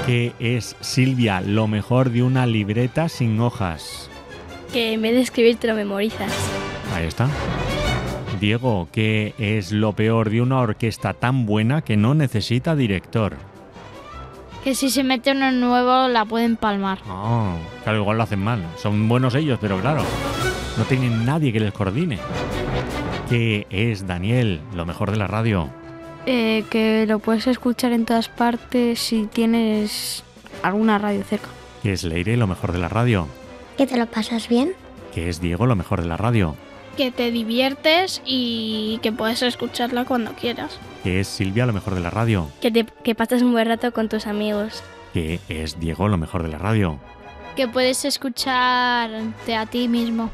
¿Qué es, Silvia, lo mejor de una libreta sin hojas? Que en vez de escribir te lo memorizas. Ahí está. Diego, ¿qué es lo peor de una orquesta tan buena que no necesita director? Que si se mete uno nuevo la pueden palmar. Oh, claro, igual lo hacen mal. Son buenos ellos, pero claro, no tienen nadie que les coordine. ¿Qué es, Daniel, lo mejor de la radio? Que lo puedes escuchar en todas partes si tienes alguna radio cerca. ¿Qué es, Leire, lo mejor de la radio? ¿Que te lo pasas bien? ¿Qué es, Diego, lo mejor de la radio? Que te diviertes y que puedes escucharla cuando quieras. ¿Qué es, Silvia, lo mejor de la radio? Que pasas un buen rato con tus amigos. ¿Qué es, Diego, lo mejor de la radio? Que puedes escucharte a ti mismo.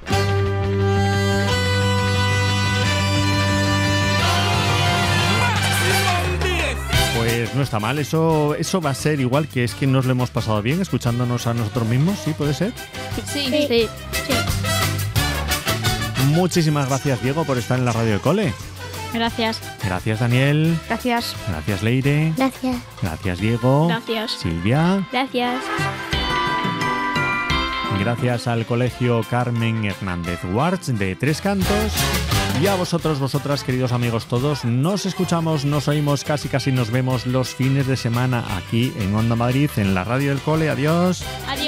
Pues no está mal, eso va a ser igual, que es que nos lo hemos pasado bien escuchándonos a nosotros mismos, ¿sí puede ser? Sí. Muchísimas gracias, Diego, por estar en la radio del cole. Gracias. Gracias, Daniel. Gracias. Gracias, Leire. Gracias. Gracias, Diego. Gracias. Silvia. Gracias. Gracias al Colegio Carmen Hernández Warch de Tres Cantos. Y a vosotros, vosotras, queridos amigos todos, nos escuchamos, nos oímos, casi nos vemos los fines de semana aquí en Onda Madrid, en la radio del cole. Adiós. Adiós.